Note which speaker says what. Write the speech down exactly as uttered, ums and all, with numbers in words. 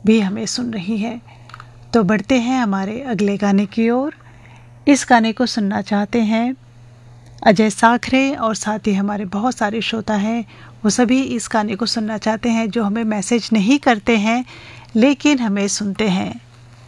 Speaker 1: भी हमें सुन रही हैं। तो बढ़ते हैं हमारे अगले गाने की ओर। इस गाने को सुनना चाहते हैं अजय साखरे, और साथ ही हमारे बहुत सारे श्रोता हैं, वो सभी इस गाने को सुनना चाहते हैं जो हमें मैसेज नहीं करते हैं लेकिन हमें सुनते हैं।